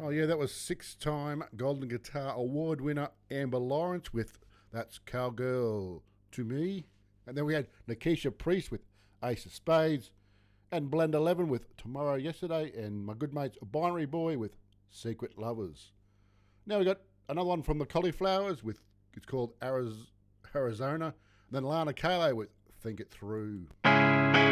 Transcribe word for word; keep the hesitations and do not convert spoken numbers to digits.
Oh, yeah, that was six-time Golden Guitar Award winner Amber Lawrence with That's Cowgirl to Me. And then we had Nikisha Priest with Ace of Spades, and Blend eleven with Tomorrow Yesterday, and my good mates Binary Boy with Secret Lovers. Now we got another one from the Cauliflowers with, it's called Ariz- Arizona, and then Lana Kale with Think It Through.